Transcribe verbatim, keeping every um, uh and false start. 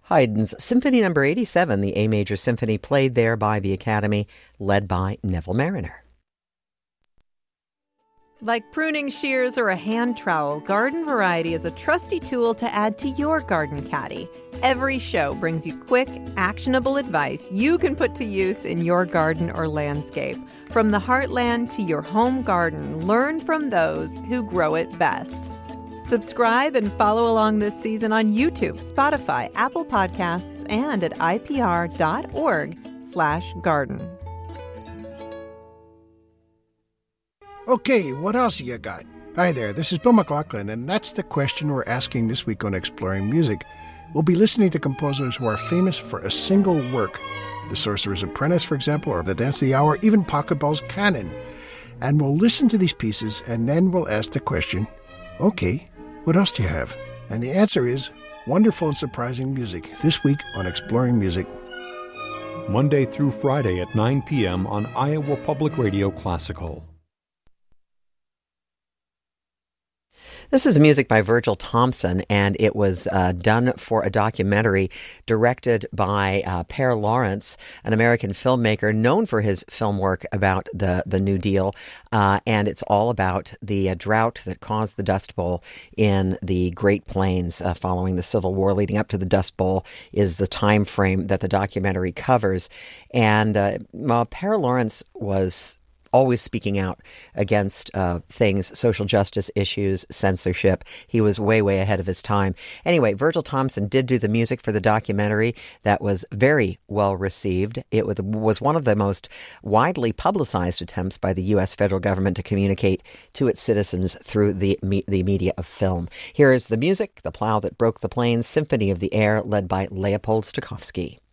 Haydn's Symphony Number eighty-seven, the A Major Symphony, played there by the Academy, led by Neville Marriner. Like pruning shears or a hand trowel, Garden Variety is a trusty tool to add to your garden caddy. Every show brings you quick, actionable advice you can put to use in your garden or landscape. From the heartland to your home garden, learn from those who grow it best. Subscribe and follow along this season on YouTube, Spotify, Apple Podcasts, and at ipr.org slash garden. Okay, what else you got? Hi there, this is Bill McLaughlin, and that's the question we're asking this week on Exploring Music. We'll be listening to composers who are famous for a single work. The Sorcerer's Apprentice, for example, or The Dance of the Hour, even Pachelbel's Canon. And we'll listen to these pieces, and then we'll ask the question, okay, what else do you have? And the answer is wonderful and surprising music, this week on Exploring Music. Monday through Friday at nine p.m. on Iowa Public Radio Classical. This is music by Virgil Thomson, and it was uh, done for a documentary directed by uh, Per Lawrence, an American filmmaker known for his film work about the, the New Deal. Uh, and it's all about the uh, drought that caused the Dust Bowl in the Great Plains uh, following the Civil War. Leading up to the Dust Bowl is the time frame that the documentary covers. And uh, uh, Per Lawrence was always speaking out against uh, things, social justice issues, censorship. He was way, way ahead of his time. Anyway, Virgil Thomson did do the music for the documentary that was very well received. It was one of the most widely publicized attempts by the U S federal government to communicate to its citizens through the, the media of film. Here is the music, The Plow That Broke the Plains, Symphony of the Air, led by Leopold Stokowski.